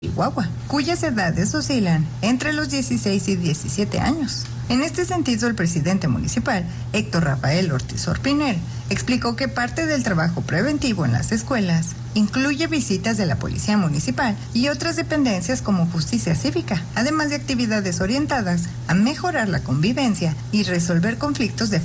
Chihuahua, cuyas edades oscilan entre los 16 y 17 años. En este sentido, el presidente municipal, Héctor Rafael Ortiz Orpinel, explicó que parte del trabajo preventivo en las escuelas incluye visitas de la Policía Municipal y otras dependencias como Justicia Cívica, además de actividades orientadas a mejorar la convivencia y resolver conflictos de